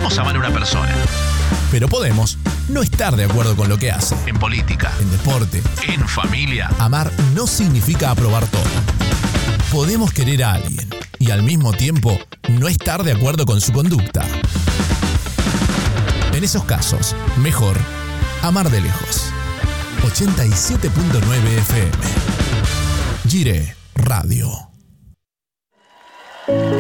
Podemos amar a una persona. Pero podemos no estar de acuerdo con lo que hace. En política, En deporte, en familia. amar no significa aprobar todo. Podemos querer a alguien y al mismo tiempo no estar de acuerdo con su conducta. En esos casos, mejor amar de lejos. 87.9 FM. Gire Radio.